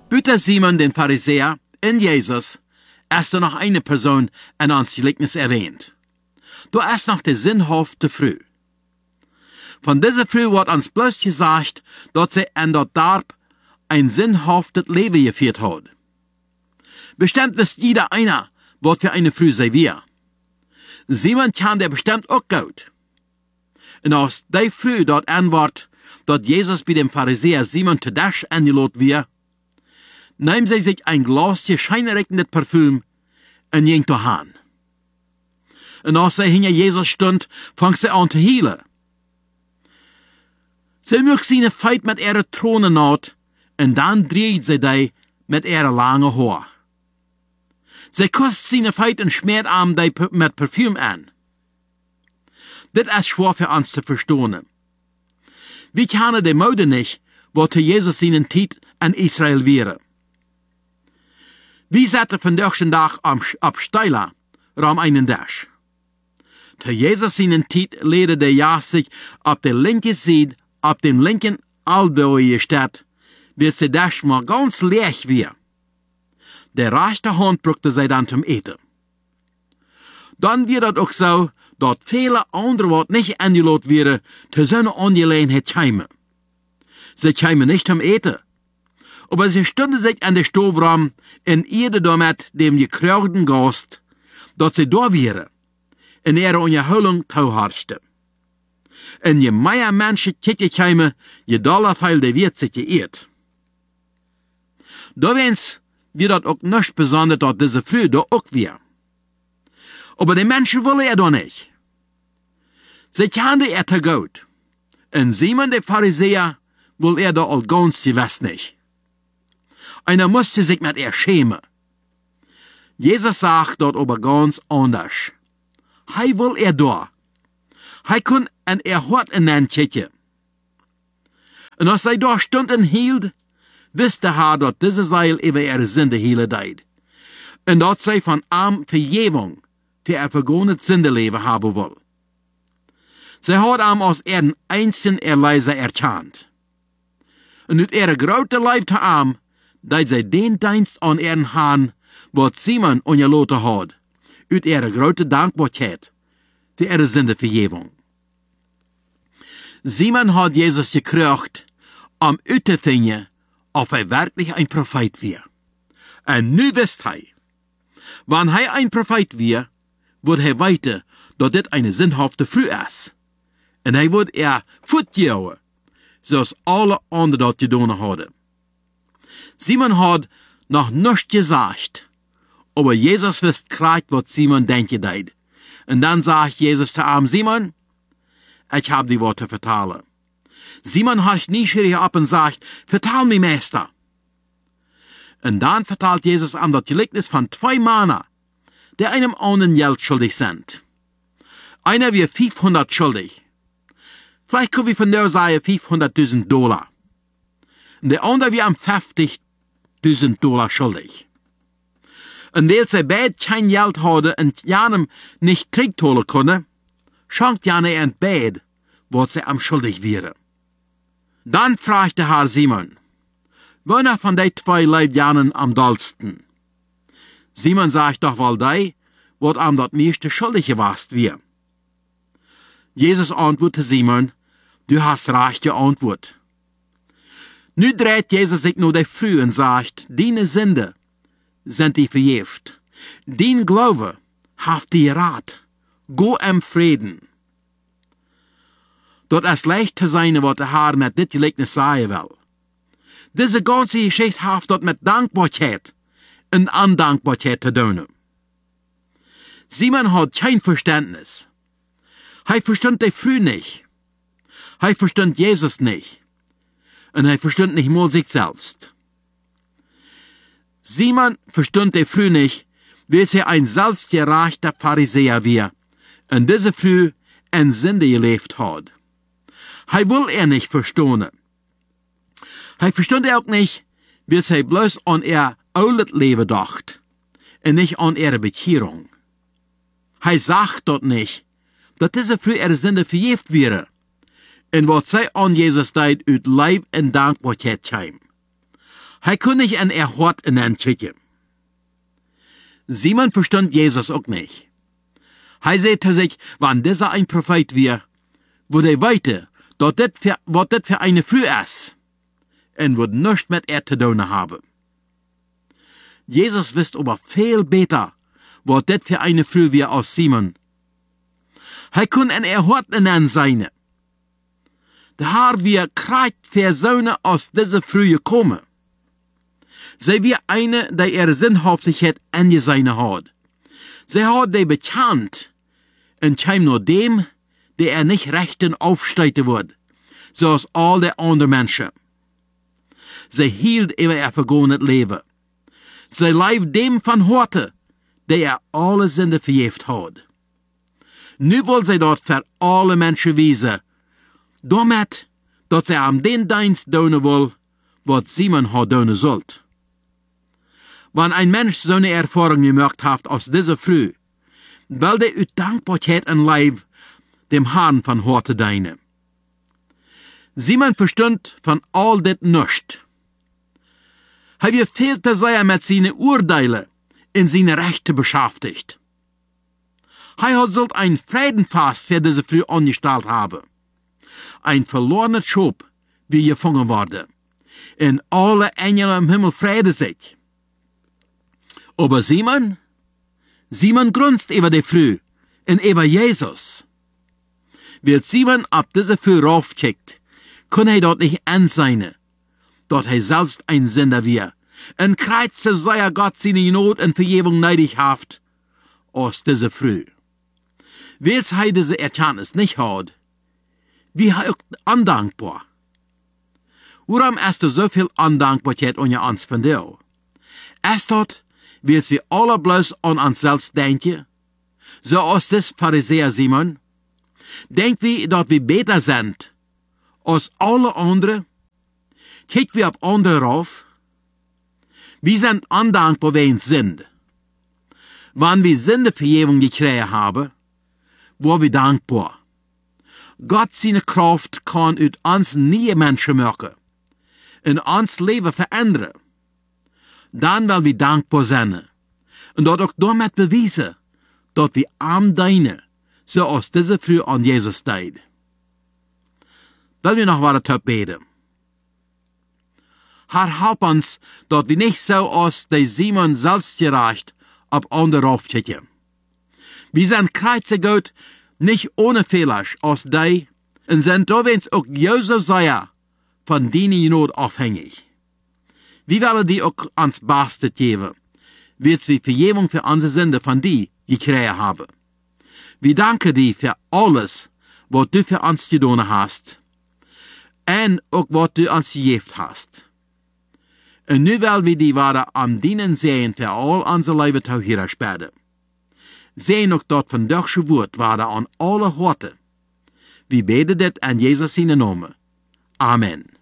Büter Simon den Pharisäer in Jesus ist noch eine Person in uns Gleichnis erwähnt. Du ist noch der sinnhafte Früh. Von dieser Früh wird uns bloß gesagt, dass sie in dort Darb ein sinnhaftes Leben geführt hat. Bestimmt wisst jeder einer, was für eine Früh sei wir. Simon kann der bestimmt auch gut. Und aus der Früh dort antwort, dort Jesus bei dem Pharisäer Simon zu Dash angelot wir, nahm sie sich ein Glas scheinreckendes Parfüm und ging zu Han. Und als sie hinter Jesus stund, fang sie an zu hielen. Sie mögt seine Feit mit ihrer Throne naht, und dann dreht sie die mit ihrer langen Haar. Sie kusst seine Feit und schmiert ihm die mit Parfüm an. Das ist schwer für uns zu verstehen. Wir kennen die Mode nicht, wo zu Jesus seinen Tiet an Israel wäre. Wir saßen von den Tag ab Steiler, Raum einen Dash. Zu Jesus seinen Tiet lehnte der Jas sich auf der linken Seite, auf dem linken Albeue Stadt, wird sie Dash mal ganz leer wir. Der rechte Hand brauchte sie dann zum Eten. Dann wird es auch so, dass viele andere Worte nicht angelot wären, zu so einer Angelegenheit kämen. Sie kämen nicht zum Eten. Aber sie stunden sich an der Stoffraum und irrte damit dem gekreuzten Gast, dass sie da wäre, in ihrer Unterholung tauharschte. Und je mehr Menschen kicken kämen, je doller viel der wird sich geirrt. Da wenn's wird das auch nicht besonders, dass diese Früh da auch wir. Aber die Menschen wollen er doch nicht. Sie kannten er zu gut. Und Simon, der Pharisäer, will er da all ganz gewiss nicht. Einer musste sich mit er schämen. Jesus sagt dort aber ganz anders. Hij will er da. Hij kon en er hort in den kicken. Und als hij da stund und hielt, wusste er, dass diese Seil über ihre Sünde hielen deed. Und dass sie von ihm Vergebung für ihr vergangenes Sündeleben haben will. Sie hat ihm als ihren einzigen Erleiser erkannt. Und uit ihre grote Leib zu ihm, dat sie den Dienst an ihren Herrn, was Simon ongelaten hat, uit ihre grote Dankbarkeit für ihre Sündevergebung. Simon hat Jesus gekriegt, uit te vinden, ob er wirklich ein Prophet war. Und nu wisst er, wenn er ein Prophet war, wird er weiter, dass das eine sinnhafte Früh ist. Und er wird fortgehen, zoals alle anderen das getan hadden. Simon hat noch nichts gesagt, aber Jesus wist gleich, was Simon denken deed. Und dann sagt Jesus zu ihm, Simon, ich habe die Worte vertalen. Simon hascht neugierig ab und sagt, vertal mir, Meister. Und dann vertalt Jesus ihm das Gleichnis von 2 Männer, die einem anderen Geld schuldig sind. Einer wird 500 schuldig. Vielleicht können wir von der sagen $500.000. Und der andere wird ihm $50.000 schuldig. Und weil sie beide kein Geld hadden und Janem nicht kriegholen können, schenkt Jane ein beide, was sie am schuldig wäre. Dann fragte Herr Simon, wer von den 2 lebt Janen am dollsten? Simon sagt doch wohl die, was am das meiste schuldig gewast wir. Jesus antwortete Simon, du hast recht geantwortet. Nu dreht Jesus sich nur der Früh und sagt, deine Sünde sind die verjäft. Dein Glaube haft die Rat. Go im Frieden. Dort ist leicht zu sein, was der Herr mit dit Gleichnis sagen will. Diese ganze Geschichte haft dort mit Dankbarkeit und Undankbarkeit zu tun. Simon hat kein Verständnis. Er verstand die Früh nicht. Er verstand Jesus nicht. Und er verstand nicht mal sich selbst. Simon verstand die Früh nicht, weil er ein selbstgerechter Pharisäer war und diese Früh in Sünde gelebt hat. Er will nicht verstehen. Er verstand auch nicht, weil er bloß an ihr altes Leben dacht und nicht an ihre Bekehrung. Er sagt dort nicht, dass diese Früh ihre Sünde verjäft wäre und was sie an Jesus deed uit Leib und Dankbarkeit kam. Hij kon nicht en hart in den Chicken. Simon verstand Jesus auch nicht. Hij sagte sich, wann dieser ein Prophet wir, wo hij weite, wat dit für eine Früh ist, en wird nichts mit er zu tun haben. Jesus wisst aber viel besser, wat dit für eine Früh wir aus Simon. Hij kon en hart in den seine. De haar wir krijgt Personen aus dieser Früh gekommen. Zij wie eine, die Sinnhaftigkeit in seine hat. Zij hat die bekannt, en keim nur dem, der nicht rechten aufsteigen wird, zoals all die anderen Menschen. Zij hield über vergangenen Leben. Zij leeft dem van heute, der alle Sünde vergeeft hat. Nu wil zij dat voor alle Menschen wiesen, damit, dat zij am den Dienst doen wil, wat Simon hat doen sollt. Wenn ein Mensch so eine Erfahrung gemacht hat aus dieser Früh, will der uit Dankbarkeit und Leib dem Herrn von heute dienen. Simon verstand von all das nicht. Er wird viel zu sehr mit seinen Urteilen in seine Rechte beschäftigt. Er sollte ein Friedenfest für diese Früh angestellt haben. Ein verlorener Schub, wie gefangen wurde. Und alle Engel im Himmel freuen sich. Aber Simon grunzt über die Früh und über Jesus. Wird Simon ab diese Früh raufcheckt, kann er dort nicht ansehen, dort er selbst ein Sünder wird, und kreuzt zu sehr Gott seine Not und Vergebung neidig haft, aus dieser Früh. Wils er diese Erkenntnis nicht hat, wie er auch undankbar. Warum ist so viel Undankbarkeit unter uns von dir? Ist dort, willst wir alle bloß an uns selbst denken? So als das Pharisäer Simon? Denkt wir, dass wir besser sind als alle anderen? Kijken wir auf andere rauf? Wir sind undankbar, wenn wir sind. Wenn wir Sündevergebung gekriegt haben, waren wir dankbar. Gott seine Kraft kann uit uns nie Menschen machen und uns Leben verändern. Dann will wir dankbar sein und dort auch damit beweisen, dass wir am dienen, so als diese Früh an Jesus deed. Will wir noch weiter beten? Herr, help uns, dass wir nicht so als die Simon selbstgerecht auf andere raufkicken. Wir sind kreuzigott nicht ohne Fehler als die und sind dawegs auch so sehr von deiner Not abhängig. Wir wollen die auch ans Beste geben, wird wir Vergebung für unsere Sünde von dir gekriegt haben. Wir danken dir für alles, was du für uns getan hast und auch was du uns gegeben hast. Und nu wollen wir die weiter am Dienen sehen für all unsere Leben zu hier später. Sehen auch dort von deutsche Wort weiter an alle Horte. Wir beten das an Jesus seinen Namen. Amen.